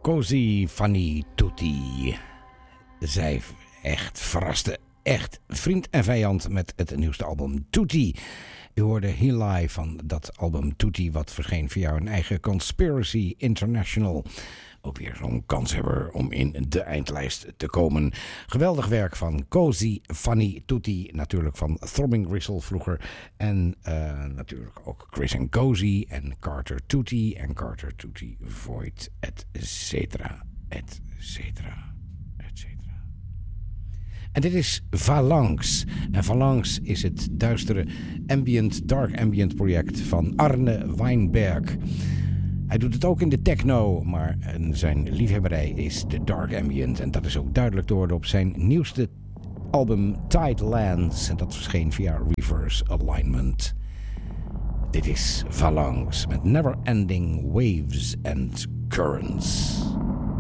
Così fan tutti. Zij echt verraste, echt vriend en vijand met het nieuwste album Tutti. U hoorde He Live van dat album Tutti, wat verscheen via hun eigen Conspiracy International. Ook weer zo'n kanshebber om in de eindlijst te komen. Geweldig werk van Così fan tutti. Natuurlijk van Throbbing Gristle vroeger. En natuurlijk ook Chris and Così en Carter Tutti. En Carter Tutti Void, et cetera, et cetera, et cetera. En dit is Phalanx. En Phalanx is het duistere dark ambient project van Arne Weinberg. Hij doet het ook in de techno, maar zijn liefhebberij is de dark ambient. En dat is ook duidelijk te horen op zijn nieuwste album Tidelands. En dat verscheen via Reverse Alignment. Dit is Phalanx met Never Ending Waves and Currents.